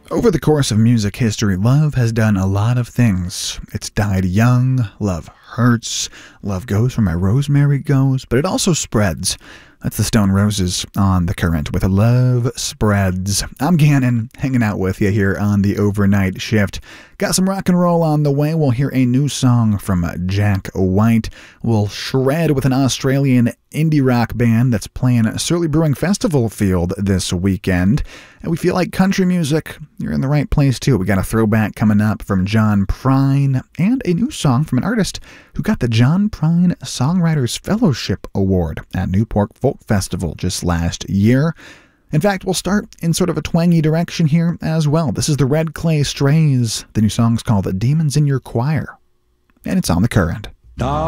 Over the course of music history, love has done a lot of things. It's died young, love hurts, love goes where my rosemary goes, but it also spreads. That's the Stone Roses on The Current with Love Spreads. I'm Gannon, hanging out with you here on the overnight shift. Got some rock and roll on the way. We'll hear a new song from Jack White. We'll shred with an Australian indie rock band that's playing Surly Brewing Festival Field this weekend. And we feel like country music, you're in the right place too. We got a throwback coming up from John Prine and a new song from an artist who got the John Prine Songwriters Fellowship Award at Newport Folk Festival just last year. In fact, we'll start in sort of a twangy direction here as well. This is the Red Clay Strays. The new song's called Demons in Your Choir, and it's on The Current.